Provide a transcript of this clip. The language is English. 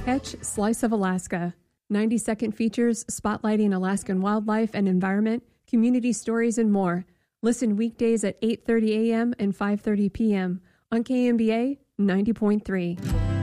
Catch Slice of Alaska. 90-second features spotlighting Alaskan wildlife and environment, community stories, and more. Listen weekdays at 8:30 a.m. and 5:30 p.m. on KMBA 90.3.